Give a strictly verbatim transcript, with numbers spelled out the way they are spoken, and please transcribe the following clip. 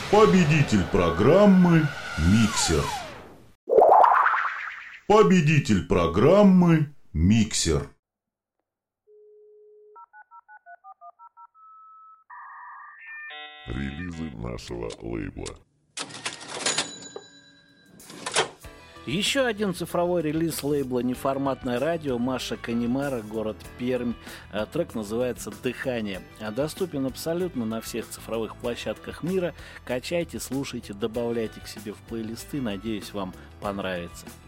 Победитель программы «Миксер». Победитель программы «Миксер». Релизы нашего лейбла. Еще один цифровой релиз лейбла «Неформатное радио» Маша Канемара, город Пермь. Трек называется «Дыхание». Доступен абсолютно на всех цифровых площадках мира. Качайте, слушайте, добавляйте к себе в плейлисты. Надеюсь, вам понравится.